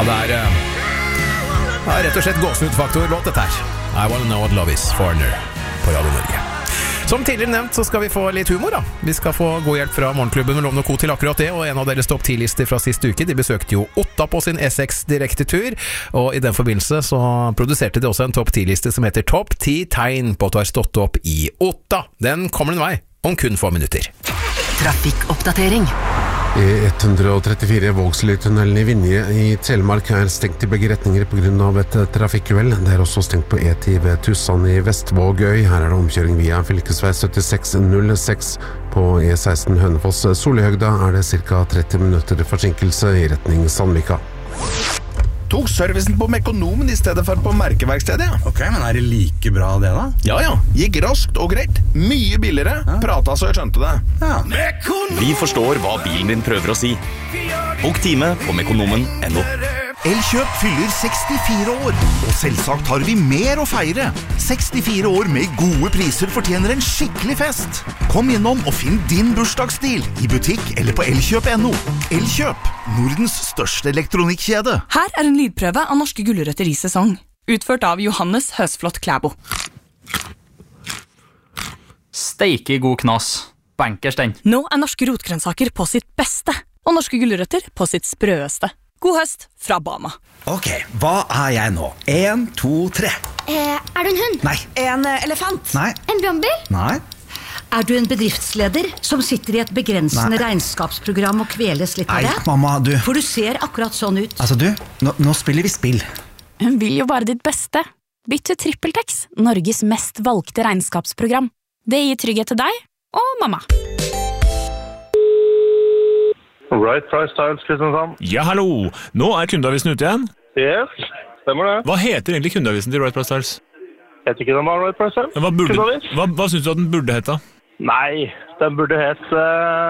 det rett og slett gåsehudfaktor-låt dette her. I Wanna Know What Love Is, Foreigner på Radio Norge. Som tidligere nevnt så skal vi få litt humor da. Vi skal få god hjelp fra Morgenklubben med Lovende Co til akkurat det, og en av deres topp 10-lister fra siste uke, de besøkte jo Otta på sin E6 direktetur, og i den forbindelse så produserte de også en topp 10-liste som heter Topp 10 tegn på at du har stått opp i Otta. Den kommer en vei om kun få minutter. Trafikkoppdatering. E134 Vågslytunnelen i Vinje i Telemark stengt i begge retninger på grunn av et trafikkuhell. Det også stengt på E10 ved Tussan i Vestvågøy. Her det omkjøring via fylkesvei 7606 på E16 Hønefoss Solihøgda det ca. 30 minutter forsinkelse i retning Sandvika. Tok servicen på Mekonomen i stedet for på merkeverkstedet, ja. Ok, men det like bra det da? Ja, gikk raskt og greit. Mye billigere. Pratet så jeg skjønte det. Ja. Vi forstår hva bilen din prøver å si. Bok time på mekonomen.no. Elkjøp fyller 64 år, og selvsagt har vi mer å feire. 64 år med gode priser fortjener en skikkelig fest. Kom innom og finn din bursdagsstil i butikk eller på elkjøp.no. Elkjøp, Nordens største elektronikkjede. Her en lydprøve av norske gulrøtter i sesong, utført av Johannes Høsflot Klæbo. Steike god knas. Bankers den. Nå norske rotgrønnsaker på sitt beste, og norske gulrøtter på sitt sprøeste. God høst fra Bama. Ok, hva jeg nå? 1, 2, 3. Du en hund? Nei. En elefant? Nei. En brannbil? Nei. Du en bedriftsleder som sitter i et begrensende regnskapsprogram og kveles litt av det? Nei, mamma, du. For du ser akkurat sånn ut. Altså du, nå spiller vi spill. Hun vil jo bare ditt beste. Bytt til TrippelTex, Norges mest valgte regnskapsprogram. Det gir trygghet til deg og mamma. Right Price Tiles, Kristiansand. Ja, hallo! Nå kundeavisen ute igjen. Yes, stemmer det. Hva heter egentlig kundeavisen til Right Price Tiles? Jeg vet ikke den var Right Price Tiles. Hva synes du at den burde hete? Nei, den burde hete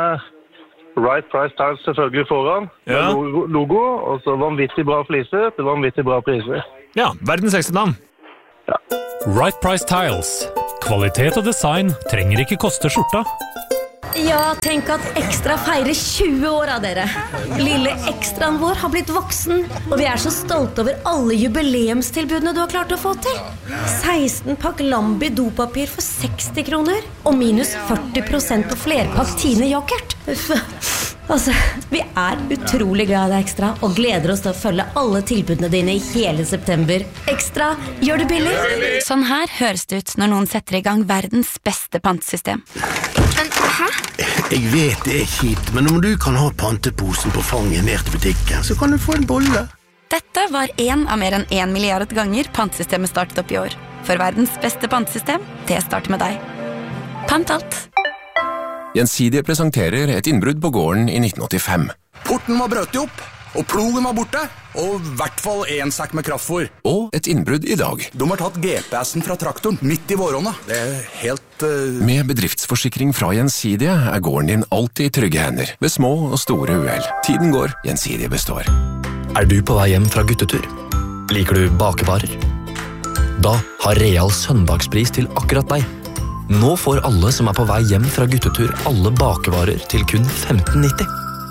Right Price Tiles selvfølgelig foran. Ja. Logo, og så vanvittig bra fliser til vanvittig bra priser. Ja, verdens ekste navn. Ja. Right Price Tiles. Kvalitet og design trenger ikke koste skjorta. Ja, tenk at Ekstra feirer 20 år av dere. Lille ekstraen vår har blitt voksen, og vi så stolte over alle jubileumstilbudene du har klart å få til. 16 pakk Lambi dopapir for 60 kroner, og minus 40% på flerpakk Tine yoghurt. Altså, vi utrolig glad i deg, Ekstra, og gleder oss til å følge alle tilbudene dine i hele september. Ekstra, gjør det billig! Sånn her høres det ut når noen setter i gang verdens beste pantesystem. Men, hæ? Jeg vet det kjipt, men om du kan ha panteposen på fanget ned til butikken, så kan du få en bolle. Dette var en av mer enn 1 milliard ganger pantesystemet startet opp i år. For verdens beste pantesystem, det starter med deg. Pant alt. Gjensidige presenterer et innbrudd på gården i 1985. Porten var brøt opp, og plogen var borte, og I hvert fall 1 sekk med kraftfôr. Og et innbrudd I dag. De har tatt GPS-en fra traktoren midt I våronna. Det helt... Med bedriftsforsikring fra Gjensidige gården din alltid I trygge hender, ved små og store uhell. Tiden går, Gjensidige består. Du på vei hjem fra guttetur? Liker du bakevarer? Da har Real søndagspris til akkurat deg. Nå får alle som på vei hjem fra guttetur alle bakevarer til kun 15,90.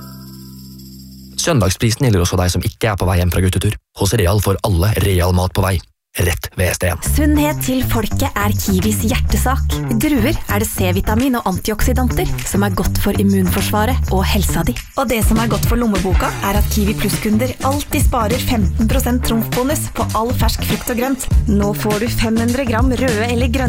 Søndagsprisen gjelder også deg som ikke på vei hjem fra guttetur. Hos Real får alle Real mat på vei. Rett ved STN. Sunnhet til folket Kiwis hjertesak. I druer det C-vitamin og antioksidanter som godt for immunforsvaret og helsa di. Og det som godt for lommeboka at Kiwi Plus-kunder alltid sparer 15% trumfbonus på all fersk frukt og grønt. Nå får du 500 gram røde eller grønne